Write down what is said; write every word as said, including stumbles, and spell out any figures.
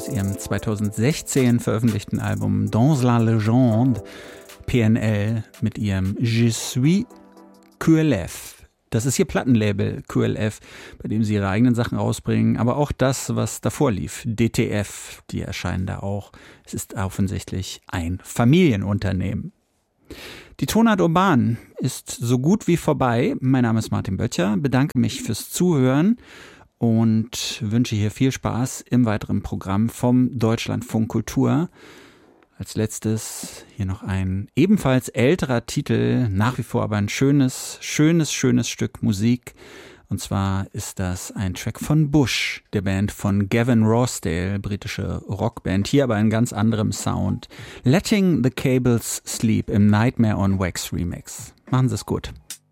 aus ihrem zweitausendsechzehn veröffentlichten Album Dans la Légende, P N L, mit ihrem Je suis Q L F. Das ist ihr Plattenlabel Q L F, bei dem sie ihre eigenen Sachen rausbringen, aber auch das, was davor lief, D T F, die erscheinen da auch. Es ist offensichtlich ein Familienunternehmen. Die Tonart Urban ist so gut wie vorbei. Mein Name ist Martin Böttcher, bedanke mich fürs Zuhören und wünsche hier viel Spaß im weiteren Programm vom Deutschlandfunk Kultur. Als letztes hier noch ein ebenfalls älterer Titel, nach wie vor aber ein schönes, schönes, schönes Stück Musik. Und zwar ist das ein Track von Bush, der Band von Gavin Rossdale, britische Rockband, hier aber in ganz anderem Sound. Letting the Cables Sleep im Nightmare on Wax Remix. Machen Sie es gut.